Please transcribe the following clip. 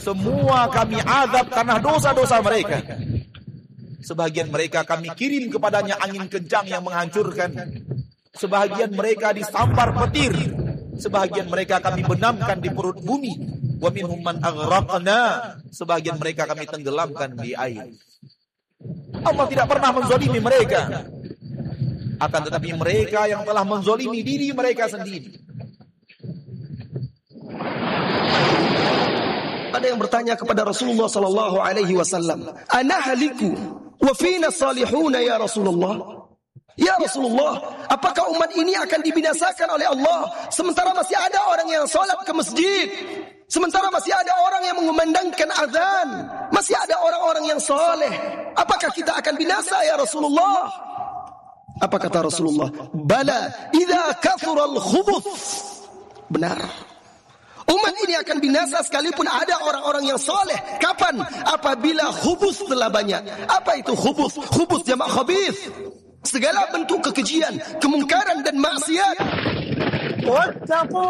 semua kami azab karena dosa-dosa mereka. Sebagian mereka kami kirim kepadanya angin kencang yang menghancurkan. Sebagian mereka disampar petir. Sebagian mereka kami benamkan di perut bumi. Wa minhum man aghraqna. Sebagian mereka kami tenggelamkan di air. Allah tidak pernah menzalimi mereka. Akan tetapi mereka yang telah menzalimi diri mereka sendiri. Ada yang bertanya kepada Rasulullah sallallahu alaihi wasallam, "Ana haliku wa fina salihuna ya Rasulullah?" Ya Rasulullah, apakah umat ini akan dibinasakan oleh Allah sementara masih ada orang yang salat ke masjid? Sementara masih ada orang yang mengumandangkan azan, masih ada orang-orang yang soleh. Apakah kita akan binasa ya Rasulullah? Apa kata Rasulullah? Bala, idza kathura al-khubuth. Benar. Umat ini akan binasa sekalipun ada orang-orang yang soleh. Kapan? Apabila khubuth telah banyak. Apa itu khubuth? Khubuth jamak khabith. Segala bentuk kekejian, kemungkaran dan maksiat.